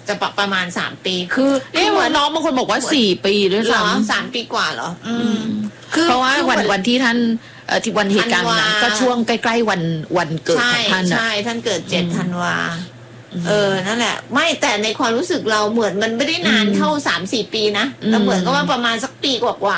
จะประมาณ3 ปีคือนี่เหมือนน้องบางคนบอกว่า4 ปีด้วยซ้ำ3 ปีกว่าเหรอเพราะว่าวันที่ท่านที่วันเหตุการณ์นั้นก็ช่วงใกล้ๆวันเกิดของท่านใช่ท่านเกิด7 ธันวานั่นแหละไม่แต่ในความรู้สึกเราเหมือนมันไม่ได้นานเท่า3-4 ปีนะแต่เหมือนก็ว่าประมาณสักปีกว่า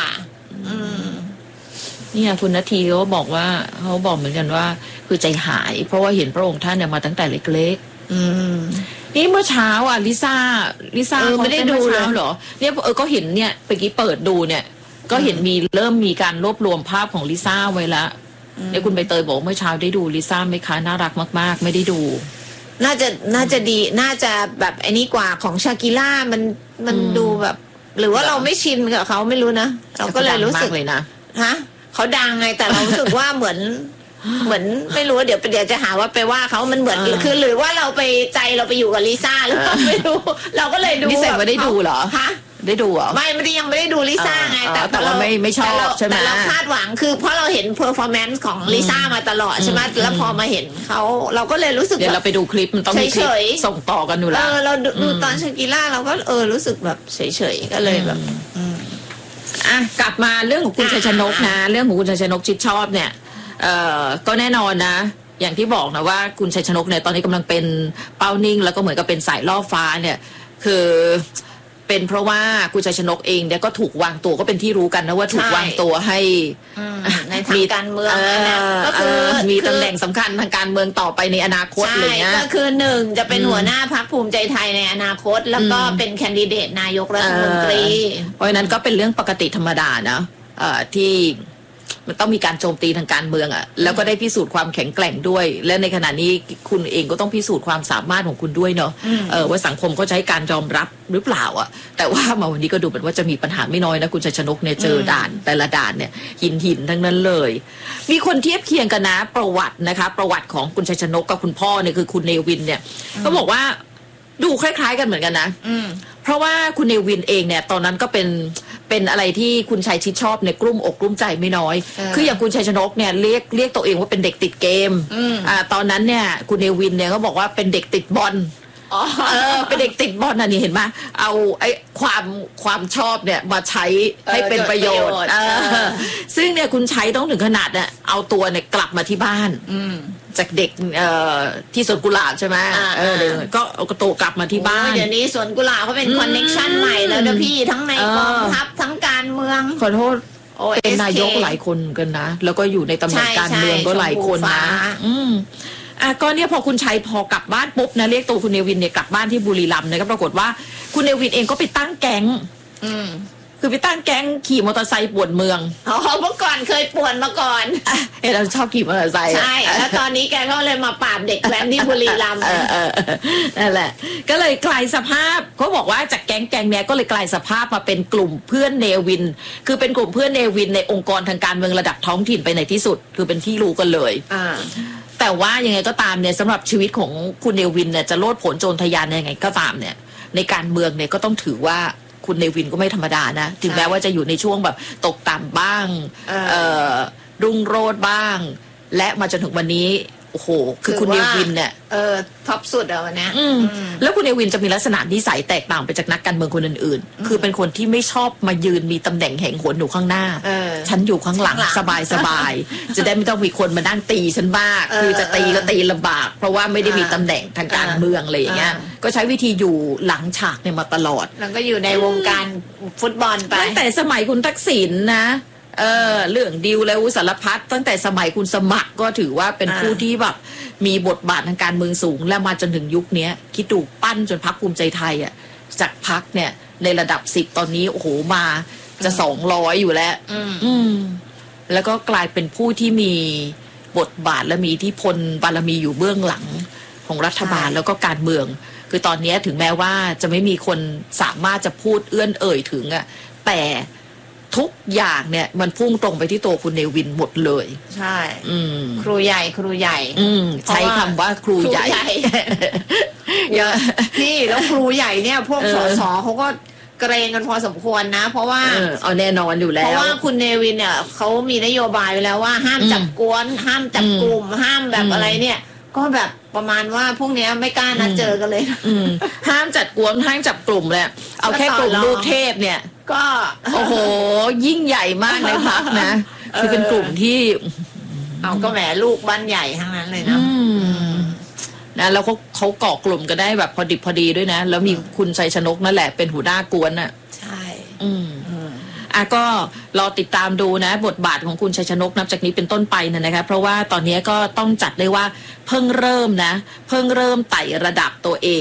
เนี่ยคุณณทีเขาบอกว่าเขาบอกเหมือนกันว่าคือใจหายเพราะว่าเห็นพระองค์ท่านเนี่ยมาตั้งแต่เล็กๆนี่เมื่อเช้าลิซ่าเขาไม่ได้ดูเลยเหรอเนี่ยก็เห็นเนี่ยเมื่อกี้เปิดดูเนี่ยก็เห็นเริ่มมีการรวบรวมภาพของลิซ่าไว้แล้วเนี่ยคุณใบเตยบอกเมื่อเช้าได้ดูลิซ่าไหมคะน่ารักมากๆไม่ได้ดูน่าจะดีน่าจะแบบไอ้นี่กว่าของชากิล่ามันดูแบบหรือว่าเราไม่ชินกับเขาไม่รู้นะเราก็เลยรู้สึกเลยนะฮะเขาดังไงแต่เรารู้สึกว่าเหมือนไม่รู้เดี๋ยวจะหาว่าไปว่าเขามันเหมือนคือหรือว่าเราไปใจเราไปอยู่กับลิซ่าหรือไม่รู้เราก็เลยดูนี่แต่ไม่ได้ดูเหรอฮะได้ดูเหรอไม่ได้ยังไม่ได้ดูลิซ่าไงแต่เราไม่ชอบใช่ไหมแต่เราคาดหวังคือเพราะเราเห็นเพอร์ฟอร์แมนซ์ของลิซ่ามาตลอดใช่ไหมแล้วพอมาเห็นเขาเราก็เลยรู้สึกเดี๋ยวเราไปดูคลิปมันต้องมีคลิปส่งต่อกันอยู่แล้วเราดูตอนชากิล่าเราก็รู้สึกแบบเฉยๆก็เลยแบบกลับมาเรื่องของคุณชัยชนกนะเรื่องของคุณชัยชนกชิดชอบเนี่ยก็แน่นอนนะอย่างที่บอกนะว่าคุณชัยชนกเนี่ยตอนนี้กำลังเป็นเป้านิ่งแล้วก็เหมือนกับเป็นสายล่อฟ้าเนี่ยคือเป็นเพราะว่าคุณชัยชนกเองเนี่ยก็ถูกวางตัวก็เป็นที่รู้กันนะว่าถูกวางตัวให้ในทางการเมืองก็คือมีตำแหน่งสำคัญทางการเมืองต่อไปในอนาคตอะไรเงี้ยก็คือ1จะเป็นหัวหน้าพรรคภูมิใจไทยในอนาคตแล้วก็เป็นแคนดิเดตนายกรัฐมนตรีเพราะฉะนั้นก็เป็นเรื่องปกติธรรมดานะที่มันต้องมีการโจมตีทางการเมืองแล้วก็ได้พิสูจน์ความแข็งแกร่งด้วยและในขณะนี้คุณเองก็ต้องพิสูจน์ความสามารถของคุณด้วยเนาะว่าสังคมเขาใช้การยอมรับหรือเปล่าแต่ว่ามาวันนี้ก็ดูเหมือนว่าจะมีปัญหาไม่น้อยนะคุณชัยชนกเนี่ยเจอด่านแต่ละด่านเนี่ยหินทั้งนั้นเลยมีคนเทียบเคียงกันนะประวัตินะคะประวัติของคุณชัยชนกกับคุณพ่อเนี่ยคือคุณเนวินเนี่ยเขาบอกว่าดูคล้ายๆกันเหมือนกันนะเพราะว่าคุณเนวินเองเนี่ยตอนนั้นก็เป็นอะไรที่คุณชัยชิดชอบในกลุ้มอกกลุ้มใจไม่น้อยคืออย่างคุณชัยชนกเนี่ยเรียกตัวเองว่าเป็นเด็กติดเกมตอนนั้นเนี่ยคุณเนวินเนี่ยก็บอกว่าเป็นเด็กติดบอลเป็นเด็กติดบอลนี่เห็นไหมเอาไอ้ความชอบเนี่ยมาใช้ให้เป็นประโยชน์ซึ่งเนี่ยคุณชัยต้องถึงขนาดเนี่ยเอาตัวเนี่ยกลับมาที่บ้านจากเด็กที่สวนกุหลาบใช่ไหมก็เอากระโตกลับมาที่บ้านเดี๋ยวนี้สวนกุหลาบเขาเป็นคอนเนคชั่นใหม่แล้วนะพี่ทั้งในกองทัพทั้งการเมืองขอโทษเป็นนายกหลายคนกันนะแล้วก็อยู่ในตำแหน่งการเมืองก็หลายคนนะก็เนี่ยพอคุณชัยพอกลับบ้านปุ๊บนะเรียกตัวคุณเนวินเนี่ยกลับบ้านที่บุรีรัมย์เนี่ยก็ปรากฏว่าคุณเนวินเองก็ไปตั้งแก๊งคือไปตั้งแก๊งขี่มอเตอร์ไซค์ป่วนเมืองเมื่อก่อนเคยป่วนมาก่อนเราชอบขี่มอเตอร์ไซค์ใช่แล้วตอนนี้แกก็เลยมาปราบเด็กแว้นที่บุรีรัมย์นั่นแหละก็เลยกลายสภาพเขาบอกว่าจากแก๊งเนี้ยก็เลยกลายสภาพมาเป็นกลุ่มเพื่อนเนวินคือเป็นกลุ่มเพื่อนเนวินในองค์กรทางการเมืองระดับท้องถิ่นไปในที่สุดคือเป็นที่รู้กันเลยแต่ว่ายังไงก็ตามเนี่ยสำหรับชีวิตของคุณเนวินเนี่ยจะโลดโผนโจรทะยานยังไงก็ตามเนี่ยในการเมืองเนี่ยก็ต้องถือว่าคุณเนวินก็ไม่ธรรมดานะถึงแม้ว่าจะอยู่ในช่วงแบบตกต่ำบ้างรุ่งโรจน์บ้างและมาจนถึงวันนี้โอ้โหคือคุณเนวินเนี่ยท็อปสุดวันนี้แล้วคุณเนวินจะมีลักษณะนิสัยแตกต่างไปจากนักการเมืองคนอื่นๆคือเป็นคนที่ไม่ชอบมายืนมีตำแหน่งแห่งหนอยู่ข้างหน้าฉันอยู่ข้างหลังสบายจะได้ไม่ต้องมีคนมานั่งตีฉันบ้างคือจะตีก็ตีลำบากเพราะว่าไม่ได้มีตำแหน่งทางการเมืองอะไรอย่างเงี้ยก็ใช้วิธีอยู่หลังฉากเนี่ยมาตลอดแล้วก็อยู่ในวงการฟุตบอลไปตั้งแต่สมัยคุณทักษิณนะเรื่องดิวและสารพัดตั้งแต่สมัยคุณสมัครก็ถือว่าเป็นผู้ที่แบบมีบทบาททางการเมืองสูงและมาจนถึงยุคนี้คิดดูปั้นจนพรรคภูมิใจไทยจากพรรคเนี่ยในระดับ10ตอนนี้โอ้โหมาจะ200อยู่แล้วแล้วก็กลายเป็นผู้ที่มีบทบาทและมีอิทธิพลบารมีอยู่เบื้องหลังของรัฐบาลแล้วก็การเมืองคือตอนนี้ถึงแม้ว่าจะไม่มีคนสามารถจะพูดเอื้อนเอ่ยถึงแต่ทุกอย่างเนี่ยมันพุ่งตรงไปที่ตัวคุณเนวินหมดเลยใช่ครูใหญ่ใช้คำว่าครูใหญ่พี่แล้วครูใหญ่เนี่ยพวกสสเขาก็เกรงกันพอสมควรนะเพราะว่าเอาแน่นอนอยู่แล้วเพราะว่าคุณเนวินเนี่ยเขามีนโยบายไว้แล้วว่าห้ามจับกวนห้ามจับกลุ่มห้ามแบบอะไรเนี่ยก็แบบประมาณว่าพวกเนี้ยไม่กล้านัดเจอกันเลยห้ามจัดกวนห้ามจับกลุ่มเลยเอาแค่กลุ่มลูกเทพเนี่ยก็โอ้โห ยิ่งใหญ่มากในพักนะ คือเป็นกลุ่มที่เอาก็แหมลูกบ้านใหญ่ทั้งนั้นเลยนะนะแล้วเขาเกาะกลุ่มกันได้แบบพอดิบพอดีด้วยนะ แล้วมีคุณชัยชนกนั่นแหละเป็นหัวหน้ากวนน่ะใช่ก็รอติดตามดูนะ บทบาทของคุณชัยชนกนับจากนี้เป็นต้นไปนะคะเพราะว่าตอนนี้ก็ต้องจัดได้ว่าเพิ่งเริ่มไต่ระดับตัวเอง